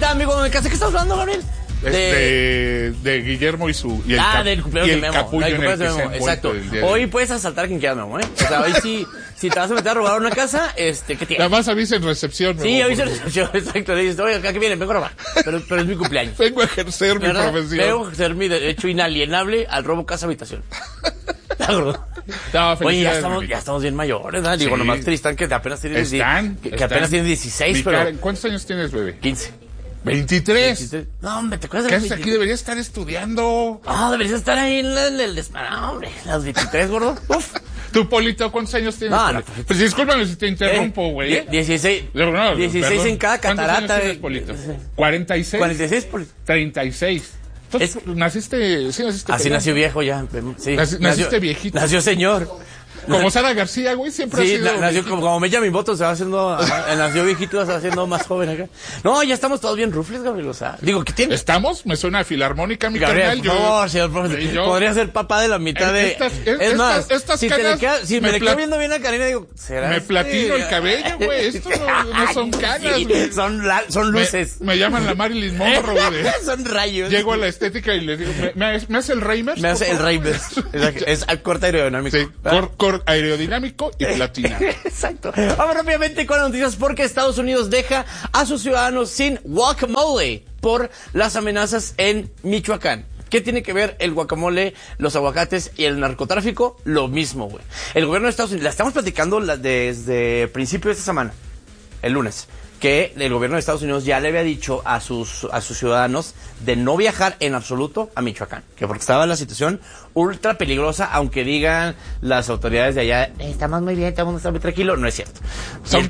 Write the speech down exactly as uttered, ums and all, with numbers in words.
ahorita, amigo, me casé. ¿Qué estás hablando, Gabriel? De... De, de Guillermo y su y el, ah, cap, del cumpleaños y el de Memo. capullo Del en el que de se Memo. Exacto. Hoy puedes asaltar a quien quieras, Memo, ¿eh? O sea, hoy sí, si te vas a meter a robar una casa, este, ¿qué tienes? Nada más avisa en recepción. Sí, Memo, avisa en recepción, exacto. Le dices, oye, acá que viene, vengo a robar. Pero, pero es mi cumpleaños. Vengo a ejercer mi ¿verdad? profesión. Vengo a ejercer mi derecho inalienable al robo casa-habitación. No, oye, ya estamos, ya estamos bien mayores, ¿verdad? Digo, sí. nomás Tristán que apenas tiene, están, que, que están. apenas tiene dieciséis, Mi pero... cara, ¿cuántos años tienes, bebé? quince. veintitrés. veintitrés. No, hombre, ¿te acuerdas ¿Qué de haces los aquí? Deberías estar estudiando. No, deberías estar ahí en el, el desmadre. No, hombre, las veintitrés, gordo. Uf. ¿Tú, Polito, cuántos años tienes? No, no. Pues discúlpame si te interrumpo, güey. Eh, dieciséis. No, no, dieciséis perdón. en cada catarata. ¿Cuántos años tienes, Polito? cuarenta y seis. cuarenta y seis, Polito. treinta y seis. Entonces, es... naciste, sí naciste. Así pelado. nació viejo ya. Sí. Nac, naciste nació, viejito. Nació señor. Como Sara García, güey, siempre sí, ha sido... Sí, nació como, como Benjamin Button, se va haciendo... nació viejito, se va haciendo más joven acá. No, ya estamos todos bien rufles, Gabriel, o sea... Digo, ¿qué tiene? ¿Estamos? Me suena a filarmónica, mi Gabriel, carnal. por favor, yo, señor profesor. Yo, podría ser papá de la mitad de... Estas, es, es más, estas, estas si, te le queda, si me, me le quedo viendo bien a Karina, digo... ¿será me este? platino el cabello, güey. Esto no, no son canas, sí, güey. Son, la, son luces. Me, me llaman la Marilyn Monroe, güey. Son rayos. Llego a la estética y les digo, ¿me, me, me hace el Reimers? Me hace el Reimers. Es, es corte aerodinámico. Sí, cor, cor aerodinámico y platina. Exacto. Vamos rápidamente con las noticias porque Estados Unidos deja a sus ciudadanos sin guacamole por las amenazas en Michoacán. ¿Qué tiene que ver el guacamole, los aguacates y el narcotráfico? Lo mismo, güey. El gobierno de Estados Unidos, la estamos platicando la, desde principio de esta semana, el lunes, que el gobierno de Estados Unidos ya le había dicho a sus a sus ciudadanos de no viajar en absoluto a Michoacán, que porque estaba la situación ultra peligrosa, aunque digan las autoridades de allá, estamos muy bien, todo el mundo está muy tranquilo, no es cierto. Son,